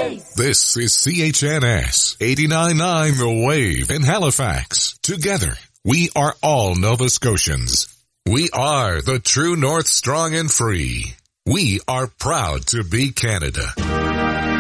This is CHNS 89.9 The Wave in Halifax. Together, we are all Nova Scotians. We are the true North, strong and free. We are proud to be Canada.